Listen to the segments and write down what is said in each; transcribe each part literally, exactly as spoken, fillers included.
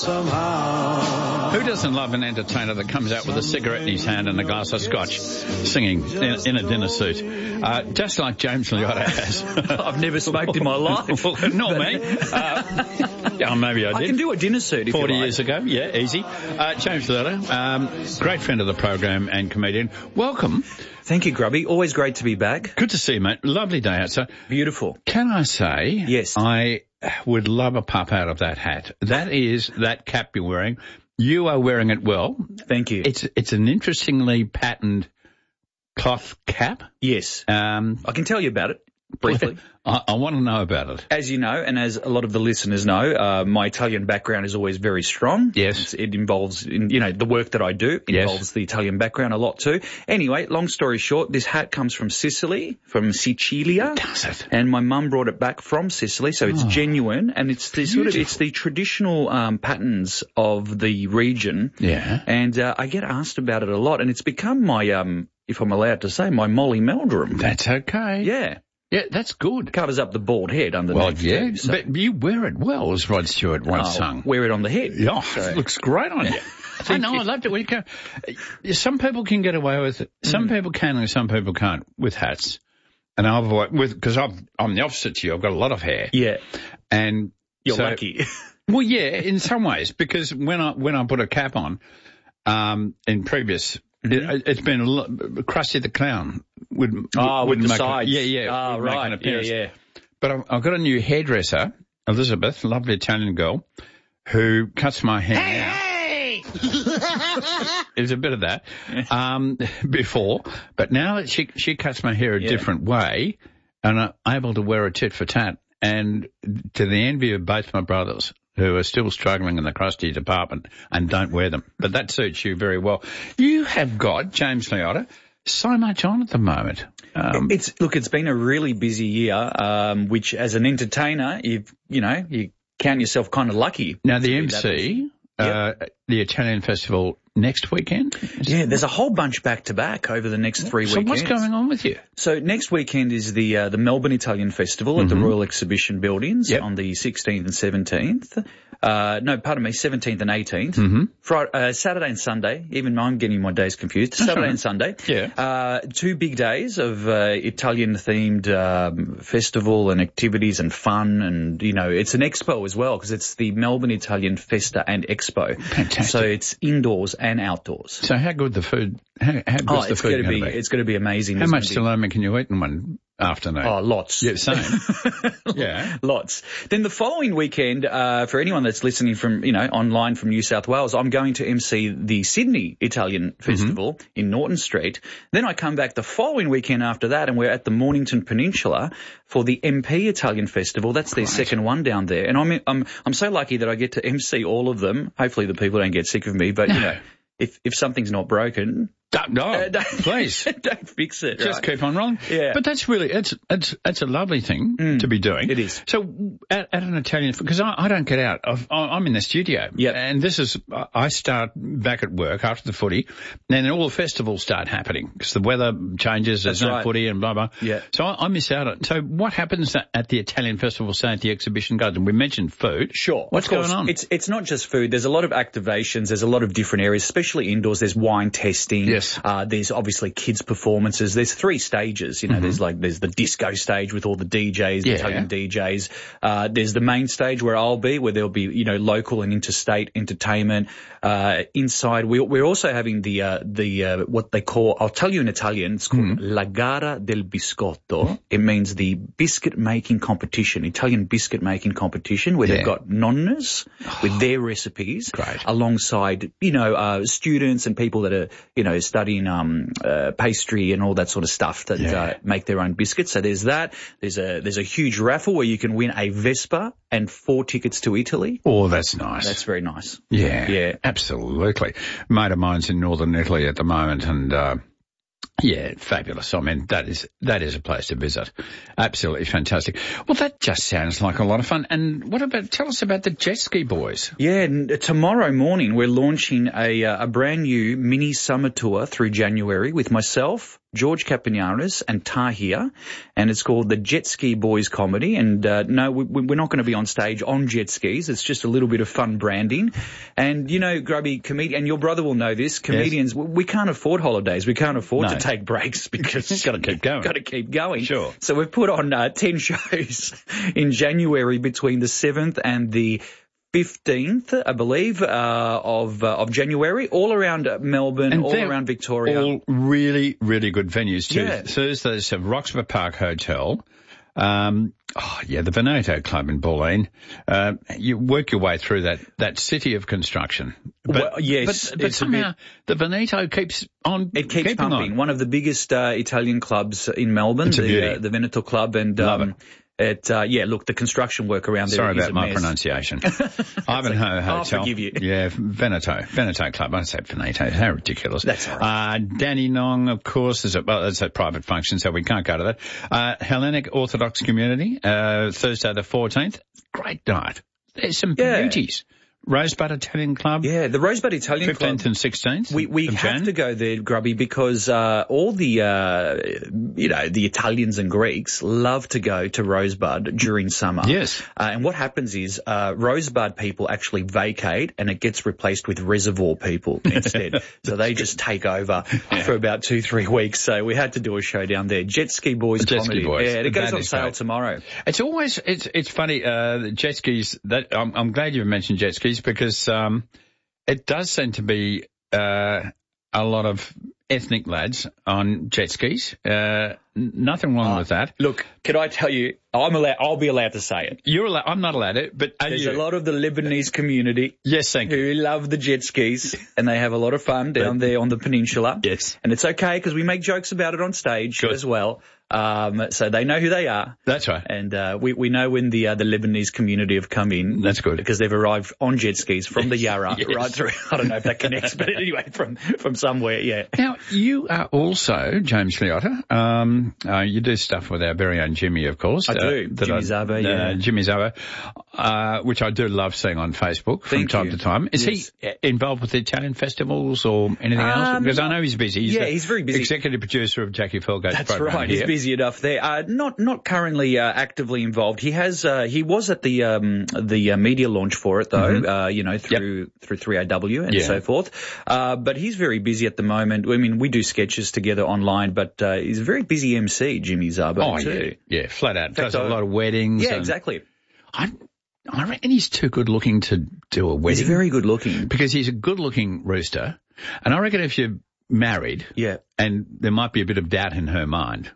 somehow. Who doesn't love an entertainer that comes out with a cigarette in his hand and a glass of scotch, singing in, in a dinner suit, uh, just like James Liotta has? I've never smoked in my life. Well, not me. Uh, yeah, maybe I did. I can do a dinner suit if Forty you like. years ago, yeah, easy. Uh, James Liotta, um, great friend of the program and comedian. Welcome. Thank you, Grubby. Always great to be back. Good to see you, mate. Lovely day out. So, beautiful. Can I say? Yes. I would love a puff out of that hat. That is that cap you're wearing. You are wearing it well. Thank you. It's it's an interestingly patterned cloth cap. Yes. Um, I can tell you about it briefly. I, I want to know about it. As you know, and as a lot of the listeners know, uh, my Italian background is always very strong. Yes. It's, it involves, in, you know, the work that I do involves yes. the Italian background a lot too. Anyway, long story short, this hat comes from Sicily, from Sicilia. Does it? And my mum brought it back from Sicily, so it's oh, genuine, and it's the sort of, it's the traditional um, patterns of the region. Yeah. And uh, I get asked about it a lot, and it's become my, um, if I'm allowed to say, my Molly Meldrum. That's okay. Yeah. Yeah, that's good. Covers up the bald head underneath. Well, yeah, too, so. but you wear it well, as Rod Stewart once oh, sung. Wear it on the head. Yeah, so. It looks great on you. I know, I loved it. When you go, some people can get away with it. Some mm. people can and some people can't with hats. And I've with because I'm I'm the opposite to you. I've got a lot of hair. Yeah, and you're so, lucky. Well, yeah, in some ways, because when I when I put a cap on, um, in previous. Mm-hmm. It, it's been a lot, Krusty the Clown would oh, would with the make sides. A, yeah, yeah. Oh, right. Yeah, yeah. But I've, I've got a new hairdresser, Elizabeth, lovely Italian girl, who cuts my hair hey, now. Hey! There's a bit of that um, before, but now that she she cuts my hair a yeah. different way, and I'm able to wear a tit for tat, and to the envy of both my brothers, who are still struggling in the crusty department and don't wear them. But that suits you very well. You have got, James Liotta, so much on at the moment. Um, it's Look, it's been a really busy year, um, which as an entertainer, you've, you know, you count yourself kind of lucky. Now, the M C, uh, yep. the Italian Festival next weekend? Yeah, there's a whole bunch back to back over the next three so weekends. So what's going on with you? So next weekend is the uh, the Melbourne Italian Festival mm-hmm. at the Royal Exhibition Buildings yep. on the sixteenth and seventeenth. Uh, no, pardon me, seventeenth and eighteenth. Mm-hmm. Friday, uh, Saturday and Sunday. Even I'm getting my days confused. Saturday right. and Sunday. Yeah. Uh, two big days of uh, Italian-themed um, festival and activities and fun, and you know, it's an expo as well because it's the Melbourne Italian Festa and Expo. Fantastic. So it's indoors and outdoors. So how good the food? How, how good oh, the it's food going to be, be? It's going to be amazing. How There's much be... salami can you eat in one afternoon? Oh, lots. Yeah, same. yeah, lots. Then the following weekend, uh, for anyone that's listening from, you know, online from New South Wales, I'm going to M C the Sydney Italian Festival mm-hmm. in Norton Street. Then I come back the following weekend after that, and we're at the Mornington Peninsula for the M P Italian Festival. That's their right. second one down there, and I'm I'm I'm so lucky that I get to M C all of them. Hopefully, the people don't get sick of me, but no. you know, if if something's not broken. Don't, no, uh, don't, please. Don't fix it. Just right? keep on rolling. Yeah. But that's really, it's, it's, it's a lovely thing mm, to be doing. It is. So at, at an Italian, because I, I don't get out. I've, I'm in the studio. Yep. And this is, I start back at work after the footy, and then all the festivals start happening because the weather changes, there's that's no right. footy and blah, blah. Yeah. So I, I miss out on it. So what happens at the Italian Festival, say at the exhibition garden? We mentioned food. Sure. What's going on? It's, it's not just food. There's a lot of activations. There's a lot of different areas, especially indoors. There's wine testing. Yes. Uh, there's obviously kids performances. There's three stages, you know, mm-hmm. there's like, there's the disco stage with all the D Js, yeah. Italian D Js. Uh, there's the main stage where I'll be, where there'll be, you know, local and interstate entertainment. Uh, inside, we, we're also having the, uh, the, uh, what they call, I'll tell you in Italian, it's called mm-hmm. La Gara del Biscotto. It means the biscuit making competition, Italian biscuit making competition, where yeah. they've got nonnas with their recipes. Great. Alongside, you know, uh, students and people that are, you know, studying, um, uh, pastry and all that sort of stuff that yeah. uh, make their own biscuits. So there's that. There's a there's a huge raffle where you can win a Vespa and four tickets to Italy. Oh, that's nice. That's very nice. Yeah, yeah, absolutely. A mate of mine's in northern Italy at the moment, and uh, yeah, fabulous. I mean, that is that is a place to visit. Absolutely fantastic. Well, that just sounds like a lot of fun. And what about? Tell us about the Jet Ski Boys. Yeah, tomorrow morning we're launching a uh, a brand new mini summer tour through January with myself, George Kapiniaris and Tahir, and it's called the Jet Ski Boys Comedy. And uh, no, we, we're not going to be on stage on jet skis. It's just a little bit of fun branding. And, you know, Grubby, comedian, and your brother will know this, comedians, yes. we, we can't afford holidays. We can't afford no. to take breaks because you've got to keep going. Got to keep going. Sure. So we've put on uh, ten shows in January between the seventh and the fifteenth, I believe, uh, of uh, of January, all around Melbourne, and all around Victoria. All really, really good venues too. Yeah. Thursdays have Roxburgh Park Hotel. Um, oh yeah, the Veneto Club in Bulleen. Uh, you work your way through that, that city of construction. But, well, yes, but, but somehow the Veneto keeps on. It keeps pumping. On. One of the biggest uh, Italian clubs in Melbourne, it's a beauty. the, uh, the Veneto Club, and Love um, it. It, uh, yeah, look, the construction work around there Sorry is about a my mess. pronunciation. Ivanhoe Hotel. I'll forgive you. Yeah, Veneto. Veneto Club. I said Veneto. How ridiculous. That's all right. Uh, Dandenong, of course, is a, well, it's a private function, so we can't go to that. Uh, Hellenic Orthodox Community, uh, Thursday the fourteenth. Great night. There's some yeah. beauties. Rosebud Italian Club. Yeah, the Rosebud Italian Club. fifteenth and sixteenth. We we have Jan. to go there, Grubby, because uh, all the uh, you know the Italians and Greeks love to go to Rosebud during summer. Yes. Uh, and what happens is uh, Rosebud people actually vacate, and it gets replaced with Reservoir people instead. So they just take over yeah. for about two three weeks. So we had to do a show down there. Jet Ski Boys Jet Comedy. Ski Boys. Yeah, it goes that on sale great. tomorrow. It's always it's it's funny. Uh, jet skis. That I'm, I'm glad you mentioned jet skis. Because um, it does seem to be uh, a lot of ethnic lads on jet skis. Uh, nothing wrong uh, with that. Look, can I tell you, I'm allowed, I'll be allowed to say it. You're allowed, I'm not allowed to, but are There's you? a lot of the Lebanese community. Yes, thank you. Who love the jet skis, and they have a lot of fun down there on the peninsula. Yes. And it's okay because we make jokes about it on stage Good. as well. Um, so they know who they are. That's right. And, uh, we, we know when the, uh, the Lebanese community have come in. That's good. Because they've arrived on jet skis from the Yarra yes. right through. I don't know if that connects, but anyway, from, from somewhere, yeah. Now, you are also, James Liotta, um, uh, you do stuff with our very own Jimmy, of course. I do. Uh, Jimmy Zabo, yeah. Uh, Jimmy Zabo, uh, which I do love seeing on Facebook from Thank time you. to time. Is yes. he involved with the Italian festivals or anything else? Um, Because I know he's busy. He's yeah, he's very busy. Executive producer of Jackie Felgate's That's program right. here. He's busy enough there. Uh, not not currently uh, actively involved. He has uh, he was at the um, the uh, media launch for it though. Mm-hmm. Uh, you know through yep. through three A W and yeah. so forth. Uh, but he's very busy at the moment. I mean, we do sketches together online, but uh, he's a very busy M C, Jimmy Zabo. Oh too. yeah, yeah, flat out. fact, Does a lot of weddings. Yeah, and exactly. I I reckon he's too good looking to do a wedding. He's very good looking because he's a good looking rooster, and I reckon if you're married, yeah, and there might be a bit of doubt in her mind.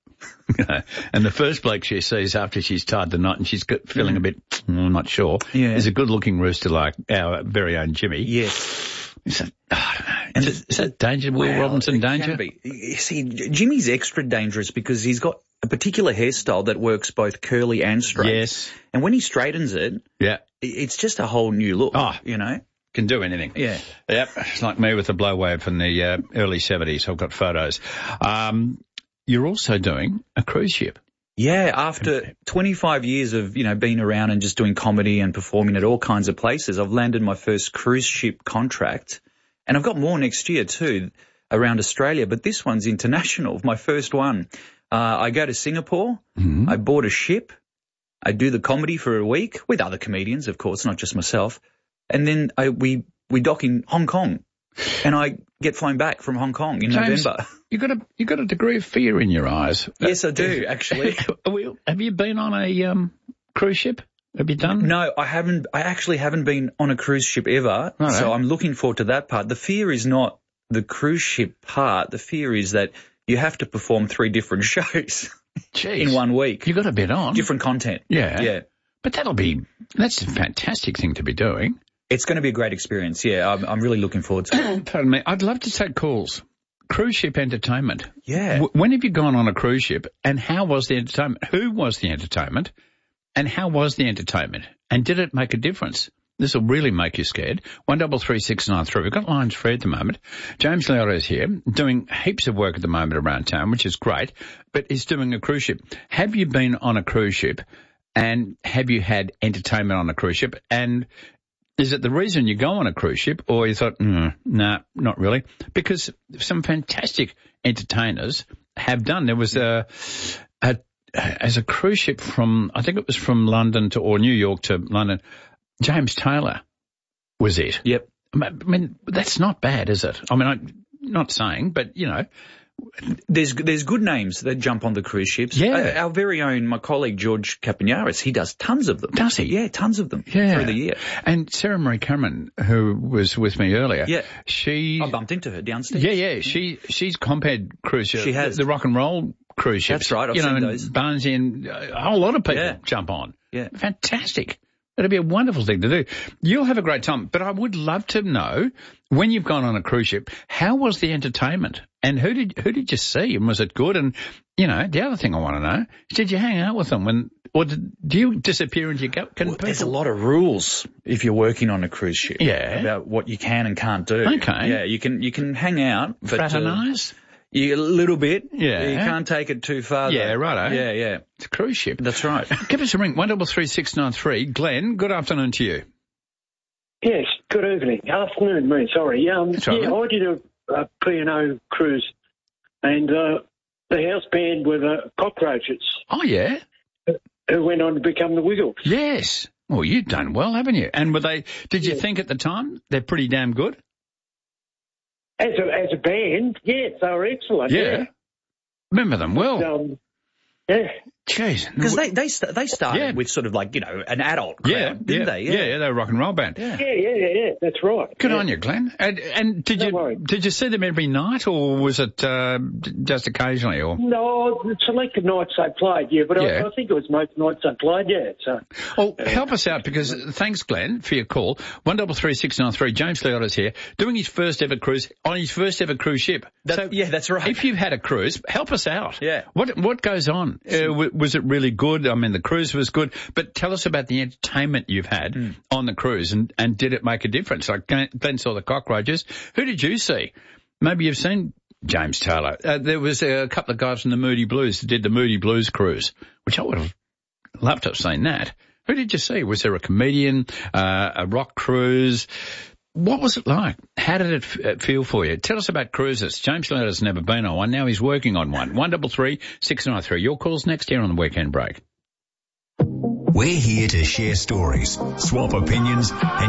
And the first bloke she sees after she's tied the knot and she's got, feeling mm. a bit, I'm not sure, yeah. is a good-looking rooster like our very own Jimmy. Yes. Is that, oh, I don't know. And is, it, is that danger, Will well, Robinson danger? You see, Jimmy's extra dangerous because he's got a particular hairstyle that works both curly and straight. Yes. And when he straightens it, yeah, it's just a whole new look. Oh, you know. Can do anything. Yeah. Yep. It's like me with the blow wave from the uh, early seventies. I've got photos. Um, you're also doing a cruise ship. Yeah, after twenty-five years of, you know, being around and just doing comedy and performing at all kinds of places, I've landed my first cruise ship contract. And I've got more next year too around Australia, but this one's international, my first one. Uh, I go to Singapore, mm-hmm. I board a ship, I do the comedy for a week with other comedians, of course, not just myself. And then I, we, we dock in Hong Kong and I get flown back from Hong Kong in James, November. You got a you got a degree of fear in your eyes. Yes, I do, actually. Have you been on a um, cruise ship? Have you done? No, I haven't. I actually haven't been on a cruise ship ever. Right. So I'm looking forward to that part. The fear is not the cruise ship part. The fear is that you have to perform three different shows Jeez. in one week. You got a bit on. Different content. Yeah. Yeah. But that'll be, that's a fantastic thing to be doing. It's going to be a great experience. Yeah, I'm, I'm really looking forward to it. Pardon me. I'd love to take calls. Cruise ship entertainment. Yeah. W- when have you gone on a cruise ship and how was the entertainment? Who was the entertainment and how was the entertainment? And did it make a difference? This will really make you scared. One double three six nine three. We've got lines free at the moment. James Liotta is here doing heaps of work at the moment around town, which is great, but he's doing a cruise ship. Have you been on a cruise ship and have you had entertainment on a cruise ship? And is it the reason you go on a cruise ship or you thought, mm, nah, not really? Because some fantastic entertainers have done. There was a, a as a cruise ship from, I think it was from London to, or New York to London, James Taylor was it. Yep. I mean, that's not bad, is it? I mean, I'm not saying, but, you know. There's there's good names that jump on the cruise ships. Yeah. Uh, our very own, my colleague George Capignaris, he does tons of them. Does he? Yeah, tons of them Yeah. through the year. And Sarah Marie Cameron, who was with me earlier, Yeah. she... I bumped into her downstairs. Yeah, yeah, she she's compared cruise ships. She has. The, the rock and roll cruise ships. That's right, I've you know, seen and those. Barnsley and a whole lot of people Yeah. jump on. Yeah. Fantastic. It'd be a wonderful thing to do. You'll have a great time, but I would love to know, when you've gone on a cruise ship, how was the entertainment? And who did who did you see? And was it good? And, you know, the other thing I want to know is, did you hang out with them when, or did, do you disappear into your gut? Can Well, people... there's a lot of rules if you're working on a cruise ship. Yeah. About what you can and can't do. Okay. Yeah, you can you can hang out, but uh, Fraternise? you, a little bit. Yeah. You can't take it too far. Yeah, though. righto. Yeah, yeah. It's a cruise ship. That's right. Give us a ring, one double three six nine three. Glenn, good afternoon to you. Yes, good evening. Afternoon, me, sorry. Um, That's right, yeah, mate. I did a, a P and O cruise, and uh, the house band were the Cockroaches, Oh, yeah? who went on to become the Wiggles. Yes. Well, you've done well, haven't you? And were they, did you Yeah. think at the time they're pretty damn good? As a, as a band, yes, they were excellent. Yeah. Remember them well. Yeah. Um, yeah. Jeez. Because they they st- they started Yeah. with sort of like, you know, an adult crowd, yeah, didn't yeah, they? yeah, yeah, they're a rock and roll band. Yeah. Yeah, yeah, yeah, yeah, that's right. Good yeah. on you, Glenn. And, and did Don't you worry. did you see them every night, or was it uh, just occasionally? Or No, the selected nights they played, yeah, but Yeah. I, I think it was most nights they played, yeah. So, well, help us out, because thanks, Glenn, for your call. One double three six nine three. James Leotta's here, doing his first ever cruise on his first ever cruise ship. That- so yeah, that's right. If you've had a cruise, help us out. Yeah. What what goes on? Uh, w- was it really good? I mean, the cruise was good, but tell us about the entertainment you've had Mm. on the cruise, and, and did it make a difference? Like Glenn Glenn saw the Cockroaches. Who did you see? Maybe you've seen James Taylor. Uh, there was a couple of guys from the Moody Blues that did the Moody Blues cruise, which I would have loved to have seen that. Who did you see? Was there a comedian, uh, a rock cruise? What was it like? How did it f- uh, feel for you? Tell us about cruises. James Leotta's never been on one. Now he's working on one. One double three six nine three. Your call's next here on the Weekend Break. We're here to share stories, swap opinions, and